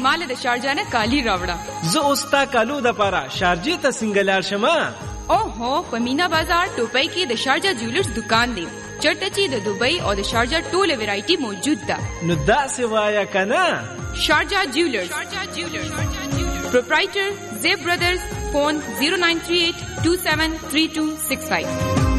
مال د شارجه نه کالی راوړه. زه اوس تا کالو د پاره شارجې ته څنګه لاړ شم؟ اوهو په مینا بازار ټوپۍ کې د شارجه جولرز دکان دی. چرته چې د دوبۍ او د شارجه ټوله ویرایټي موجود ده. نو داسې وایه کنه. شارجه جولرز. Proprietor Zeb Brothers. Phone 0938 273265.